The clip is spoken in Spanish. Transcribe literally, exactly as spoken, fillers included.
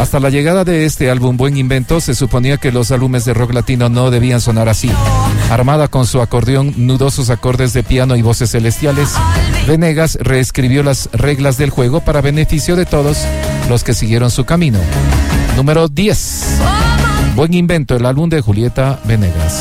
Hasta la llegada de este álbum, Buen Invento, se suponía que los álbumes de rock latino no debían sonar así. Armada con su acordeón, nudosos acordes de piano y voces celestiales, Venegas reescribió las reglas del juego para beneficio de todos los que siguieron su camino. Número diez. Buen Invento, el álbum de Julieta Venegas.